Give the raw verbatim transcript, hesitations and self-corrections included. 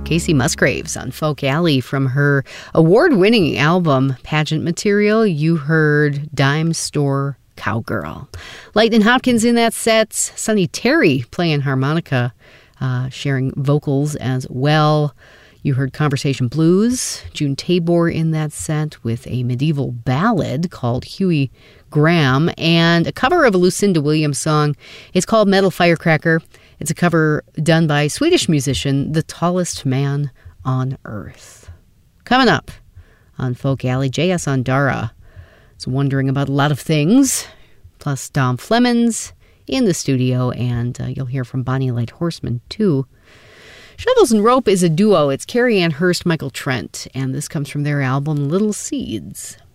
Casey Musgraves on Folk Alley from her award-winning album, Pageant Material. You heard Dime Store Cowgirl. Lightnin' Hopkins in that set. Sonny Terry playing harmonica, uh, sharing vocals as well. You heard Conversation Blues. June Tabor in that set with a medieval ballad called Huey Graham and a cover of a Lucinda Williams song. It's called Metal Firecracker. It's a cover done by Swedish musician The Tallest Man on Earth. Coming up on Folk Alley, J S Ondara is wondering about a lot of things, plus Dom Flemons in the studio, and uh, you'll hear from Bonnie Light Horseman, too. Shovels and Rope is a duo. It's Carrie Ann Hurst, Michael Trent, and this comes from their album Little Seeds.